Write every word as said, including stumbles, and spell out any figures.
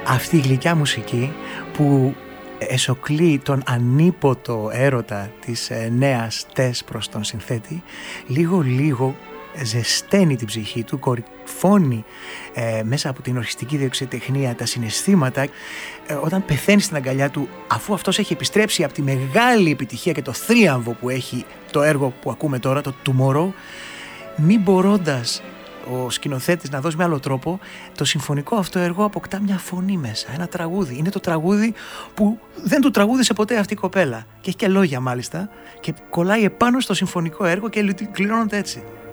Αυτή η γλυκιά μουσική που εσωκλεί τον ανίποτο έρωτα της ε, νέας τες προς τον συνθέτη, λίγο λίγο ζεσταίνει την ψυχή του, κορυφώνει ε, μέσα από την ορχιστική δεξιοτεχνία τα συναισθήματα. Ε, όταν πεθαίνει στην αγκαλιά του, αφού αυτός έχει επιστρέψει από τη μεγάλη επιτυχία και το θρίαμβο που έχει το έργο που ακούμε τώρα, το Tomorrow, μη μπορώντας ο σκηνοθέτης να δώσει με άλλο τρόπο, το συμφωνικό αυτό έργο αποκτά μια φωνή μέσα, ένα τραγούδι. Είναι το τραγούδι που δεν του τραγούδισε ποτέ αυτή η κοπέλα και έχει και λόγια μάλιστα, και κολλάει επάνω στο συμφωνικό έργο και κληρώνονται έτσι.